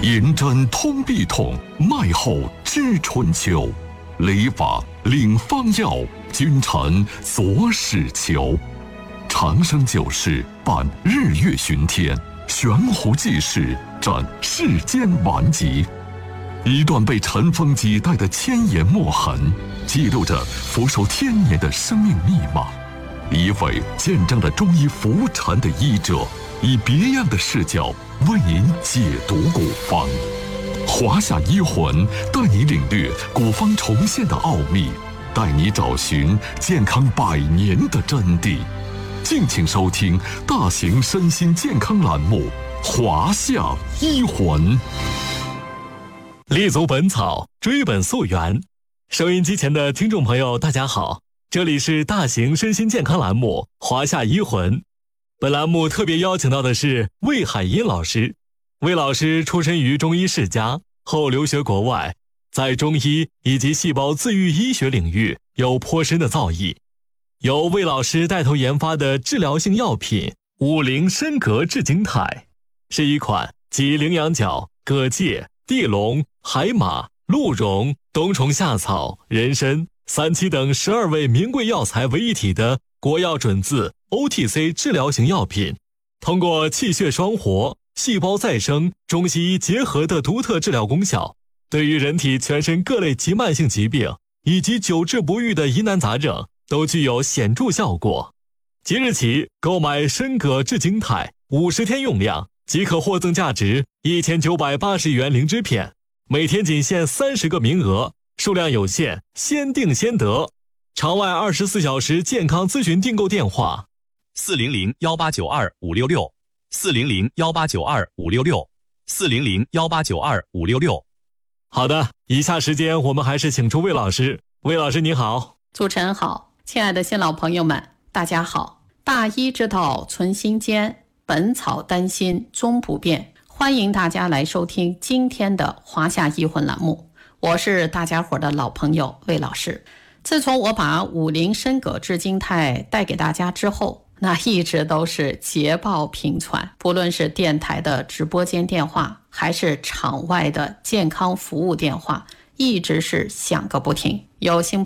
银针通臂痛，脉后知春秋。理法领方药，君臣佐使求。长生久视，伴日月巡天，悬壶济世，展世间顽疾。一段被尘封几代的千言墨痕，记录着俯首千年的生命密码。一位见证了中医浮沉的医者，以别样的视角为您解读古方。华夏医魂带你领略古方重现的奥秘，带你找寻健康100年的真谛。敬请收听大型身心健康栏目《华夏医魂》。 立足本草，追本溯源。收音机前的听众朋友大家好，这里是大型身心健康栏目《华夏医魂》。本栏目特别邀请到的是魏海英老师。魏老师出身于中医世家，后留学国外，在中医以及细胞自愈医学领域有颇深的造诣。由魏老师带头研发的治疗性药品五苓参膈炙精肽，是一款集羚羊角、蛤蚧、地龙、海马、鹿茸、冬虫夏草、人参、三七等12味名贵药材为一体的国药准字 OTC 治疗型药品，通过气血双活、细胞再生、中西医结合的独特治疗功效，对于人体全身各类急慢性疾病以及久治不愈的疑难杂症都具有显著效果。即日起购买参膈炙精肽50天用量，即可获赠价值1980元灵芝片，每天仅限30个名额，数量有限，先订先得。场外24小时健康咨询订购电话：400-1892-566，400-1892-566，400-1892-566。好的，以下时间我们还是请出魏老师。魏老师您好。 主持人好，亲爱的新老朋友们大家好。大医之道存心间，本草丹心终不变。欢迎大家来收听今天的华夏医魂栏目，我是大家伙的老朋友魏老师。自从我把五苓参膈炙精肽带给大家之后，那一直都是捷报频传，不论是电台的直播间电话，还是场外的健康服务电话，一直是响个不停。有新